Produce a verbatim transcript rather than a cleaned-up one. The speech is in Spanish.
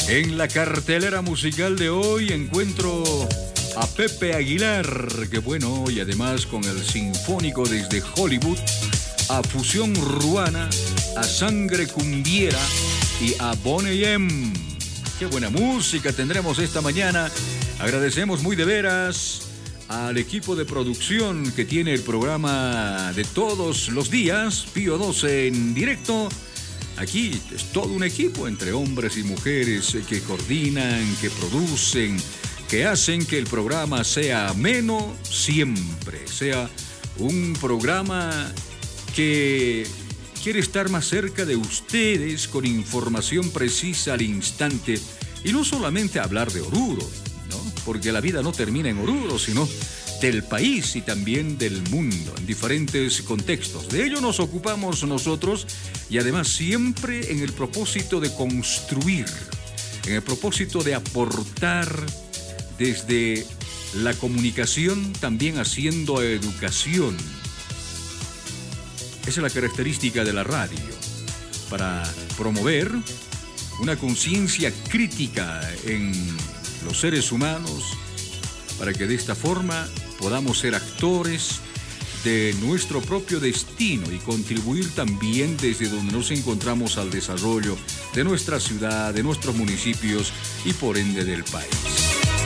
En la cartelera musical de hoy encuentro a Pepe Aguilar, que bueno, y además con el Sinfónico desde Hollywood, a Fusión Ruana, a Sangre Cumbiera y a Boney M. Qué buena música tendremos esta mañana. Agradecemos muy de veras al equipo de producción que tiene el programa de todos los días, Pío doce en directo. Aquí es todo un equipo entre hombres y mujeres que coordinan, que producen, que hacen que el programa sea ameno siempre, sea un programa que quiere estar más cerca de ustedes con información precisa al instante y no solamente hablar de Oruro, ¿no? Porque la vida no termina en Oruro, sino del país y también del mundo, en diferentes contextos. De ello nos ocupamos nosotros y además siempre en el propósito de construir, en el propósito de aportar desde la comunicación, también haciendo educación. Esa es la característica de la radio, para promover una conciencia crítica en los seres humanos, para que de esta forma podamos ser actores de nuestro propio destino y contribuir también desde donde nos encontramos al desarrollo de nuestra ciudad, de nuestros municipios y por ende del país.